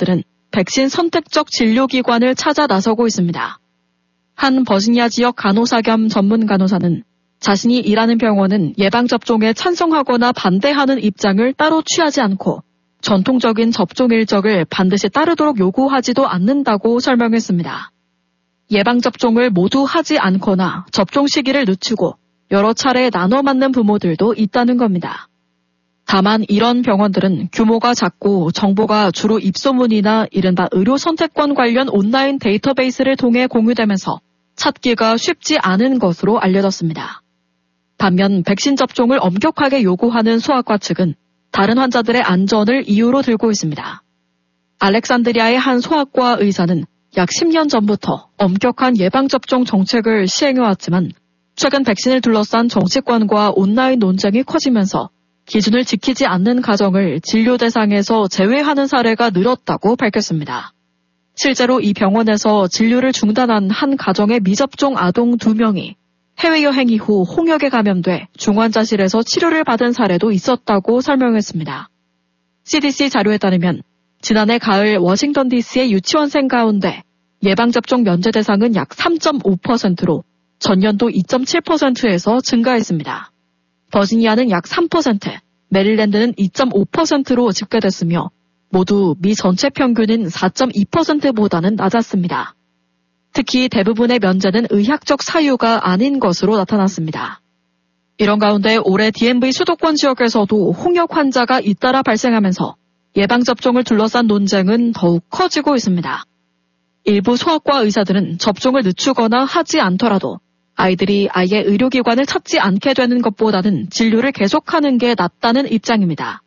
의사들은 백신 선택적 진료기관을 찾아 나서고 있습니다. 한 버지니아 지역 간호사 겸 전문 간호사는 자신이 일하는 병원은 예방접종에 찬성하거나 반대하는 입장을 따로 취하지 않고 전통적인 접종 일정을 반드시 따르도록 요구하지도 않는다고 설명했습니다. 예방접종을 모두 하지 않거나 접종 시기를 늦추고 여러 차례 나눠 맞는 부모들도 있다는 겁니다. 다만 이런 병원들은 규모가 작고 정보가 주로 입소문이나 이른바 의료 선택권 관련 온라인 데이터베이스를 통해 공유되면서 찾기가 쉽지 않은 것으로 알려졌습니다. 반면 백신 접종을 엄격하게 요구하는 소아과 측은 다른 환자들의 안전을 이유로 들고 있습니다. 알렉산드리아의 한 소아과 의사는 약 10년 전부터 엄격한 예방접종 정책을 시행해왔지만 최근 백신을 둘러싼 정치권과 온라인 논쟁이 커지면서 기준을 지키지 않는 가정을 진료 대상에서 제외하는 사례가 늘었다고 밝혔습니다. 실제로 이 병원에서 진료를 중단한 한 가정의 미접종 아동 2명이 해외여행 이후 홍역에 감염돼 중환자실에서 치료를 받은 사례도 있었다고 설명했습니다. CDC 자료에 따르면 지난해 가을 워싱턴 DC의 유치원생 가운데 예방접종 면제 대상은 약 3.5%로 전년도 2.7%에서 증가했습니다. 버지니아는 약 3%, 메릴랜드는 2.5%로 집계됐으며 모두 미 전체 평균인 4.2%보다는 낮았습니다. 특히 대부분의 면제는 의학적 사유가 아닌 것으로 나타났습니다. 이런 가운데 올해 DMV 수도권 지역에서도 홍역 환자가 잇따라 발생하면서 예방접종을 둘러싼 논쟁은 더욱 커지고 있습니다. 일부 소아과 의사들은 접종을 늦추거나 하지 않더라도 아이들이 아예 의료기관을 찾지 않게 되는 것보다는 진료를 계속하는 게 낫다는 입장입니다.